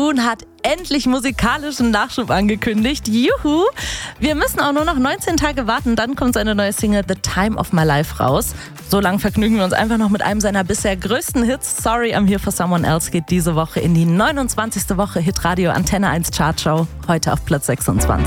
Moon hat endlich musikalischen Nachschub angekündigt. Juhu! Wir müssen auch nur noch 19 Tage warten, dann kommt seine neue Single The Time of My Life raus. So lang vergnügen wir uns einfach noch mit einem seiner bisher größten Hits. Sorry, I'm Here for Someone Else geht diese Woche in die 29. Woche Hitradio Antenne 1 Chartshow, heute auf Platz 26.